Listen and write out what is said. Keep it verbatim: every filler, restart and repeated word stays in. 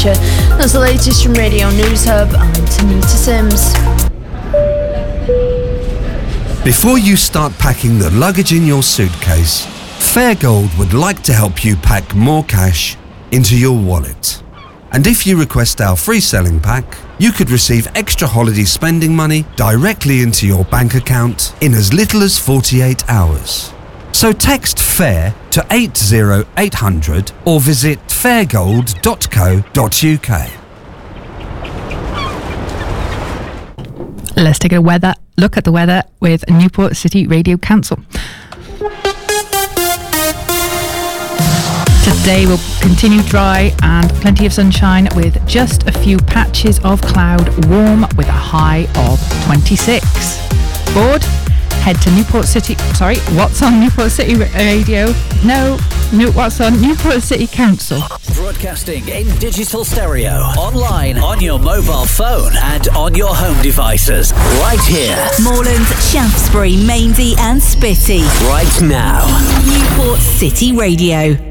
That's the latest from Radio News Hub. I'm Tanita Sims. Before you start packing the luggage in your suitcase, Fairgold would like to help you pack more cash into your wallet. And if you request our free selling pack, you could receive extra holiday spending money directly into your bank account in as little as forty-eight hours. So text FAIR to eight zero eight hundred or visit fairgold dot co dot uk. Let's take a weather look at the weather with Newport City Radio Council. Today will continue dry and plenty of sunshine with just a few patches of cloud, warm with a high of twenty-six. Bored? Head to Newport City, sorry, what's on Newport City Radio? No, New, what's on Newport City Council? Broadcasting in digital stereo, online, on your mobile phone and on your home devices. Right here. Moreland, Shaftesbury, Mainsey and Spitty. Right now. Newport City Radio.